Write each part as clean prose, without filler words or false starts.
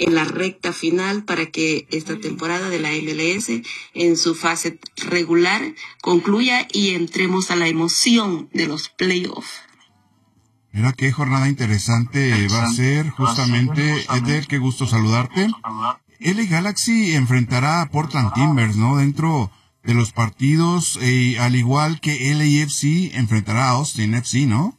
en la recta final para que esta temporada de la MLS en su fase regular concluya y entremos a la emoción de los playoffs. Mira qué jornada interesante va a ser, justamente. Ethel, qué gusto saludarte. LA Galaxy enfrentará a Portland Timbers, ¿no? Dentro de los partidos, al igual que LAFC enfrentará a Austin FC, ¿no?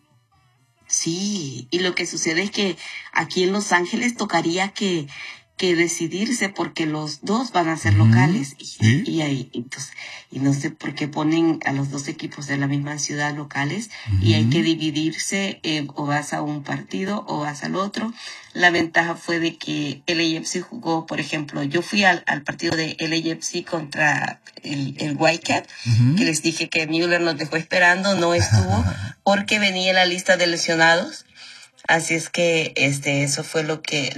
Sí, y lo que sucede es que aquí en Los Ángeles tocaría que decidirse porque los dos van a ser locales y ahí entonces, y no sé por qué ponen a los dos equipos de la misma ciudad locales y hay que dividirse, o vas a un partido o vas al otro. La ventaja fue de que LAFC jugó, por ejemplo, yo fui al partido de LAFC contra el Whitecaps, que les dije que Müller nos dejó esperando, no estuvo porque venía en la lista de lesionados. Así es que eso fue lo que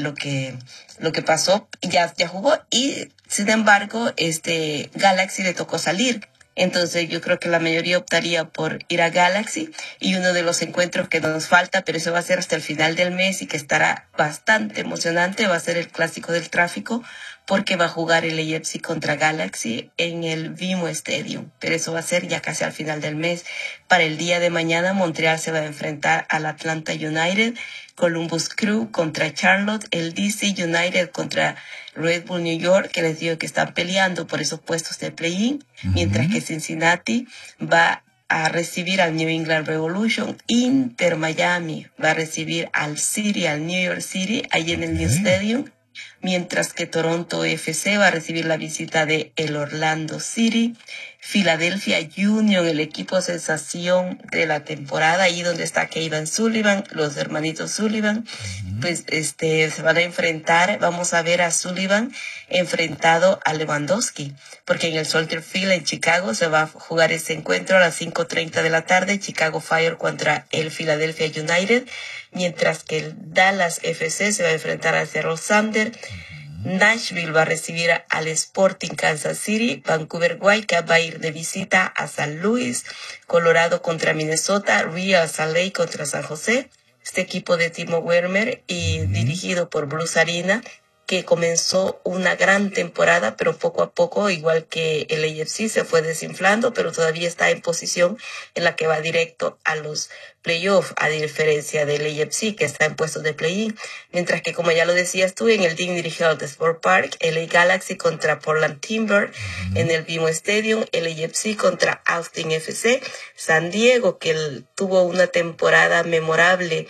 pasó. Ya jugó y sin embargo Galaxy le tocó salir. Entonces yo creo que la mayoría optaría por ir a Galaxy, y uno de los encuentros que nos falta, pero eso va a ser hasta el final del mes y que estará bastante emocionante, va a ser el clásico del tráfico, porque va a jugar el AFC contra Galaxy en el BMO Stadium, pero eso va a ser ya casi al final del mes. Para el día de mañana Montreal se va a enfrentar al Atlanta United, Columbus Crew contra Charlotte, el DC United contra Red Bull New York, que les digo que están peleando por esos puestos de play-in, mientras que Cincinnati va a recibir al New England Revolution, Inter Miami va a recibir al New York City, ahí en el New Stadium, mientras que Toronto FC va a recibir la visita de el Orlando City, Philadelphia Union, el equipo sensación de la temporada, ahí donde está Kevin Sullivan, los hermanitos Sullivan, pues se van a enfrentar, vamos a ver a Sullivan enfrentado a Lewandowski, porque en el Soldier Field en Chicago se va a jugar ese encuentro a las 5:30 de la tarde, Chicago Fire contra el Philadelphia United, mientras que el Dallas FC se va a enfrentar a Seattle Sounders. Nashville va a recibir al Sporting Kansas City, Vancouver Whitecaps va a ir de visita a San Luis, Colorado contra Minnesota, Real Salt Lake contra San José. Este equipo de Timo Werner y dirigido por Bruce Arena, que comenzó una gran temporada, pero poco a poco, igual que el AFC, se fue desinflando, pero todavía está en posición en la que va directo a los playoffs, a diferencia del AFC, que está en puestos de play-in. Mientras que, como ya lo decías tú, en el Dignity Health Sport Park, LA Galaxy contra Portland Timbers, en el BMO Stadium, el AFC contra Austin FC, San Diego, que tuvo una temporada memorable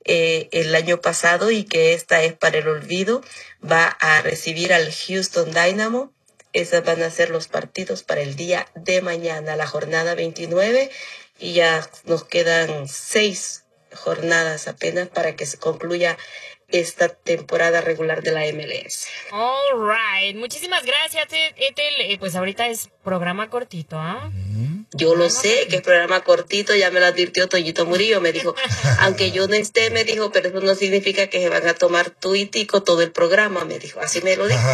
el año pasado y que esta es para el olvido, va a recibir al Houston Dynamo. Esos van a ser los partidos para el día de mañana, la jornada 29, y ya nos quedan 6 jornadas apenas para que se concluya esta temporada regular de la MLS. All right, muchísimas gracias, Ethel. Pues ahorita es programa cortito, ¿ah? Yo lo sé, que es programa cortito, ya me lo advirtió Toñito Murillo, me dijo, aunque yo no esté, me dijo, pero eso no significa que se van a tomar tuitico todo el programa, me dijo, así me lo dijo.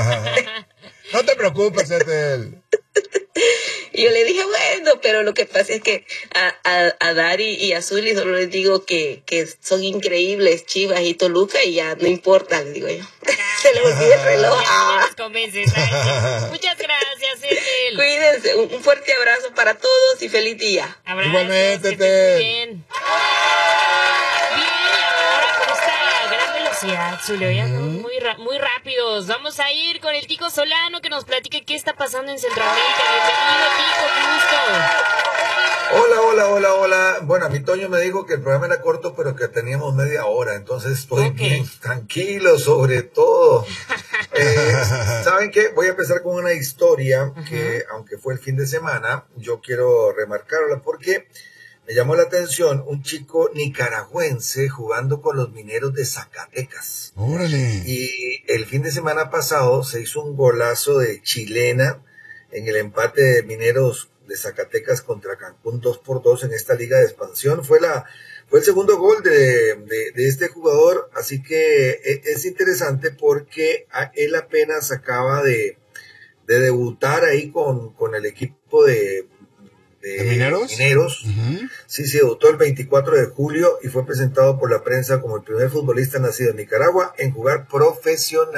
No te preocupes, Ethel. Y yo le dije, bueno, pero lo que pasa es que a Dari y a Zuli solo les digo que son increíbles, Chivas y Toluca, y ya no importa, le digo yo. Se les olvida el reloj. Muchas gracias, Ethel. Cuídense, un fuerte abrazo para todos y feliz día. Abrazos, igualmente, Ethel. Bien, ahora con esta gran velocidad, Zulio, ya muy rápidos. Vamos a ir con el Tico Solano, que nos platique qué está pasando en Centroamérica. Bienvenido, Tico, qué gusto. Hola. Bueno, a mi Toño me dijo que el programa era corto, pero que teníamos media hora, entonces estoy bien tranquilo sobre todo. ¿Saben qué? Voy a empezar con una historia que, aunque fue el fin de semana, yo quiero remarcarla porque me llamó la atención un chico nicaragüense jugando con los Mineros de Zacatecas. ¡Órale! Y el fin de semana pasado se hizo un golazo de chilena en el empate de Mineros de Zacatecas contra Cancún 2-2 en esta liga de expansión. Fue el segundo gol de este jugador, así que es interesante porque él apenas acaba de debutar ahí con el equipo de Mineros. Sí, se debutó el 24 de julio y fue presentado por la prensa como el primer futbolista nacido en Nicaragua en jugar profesional.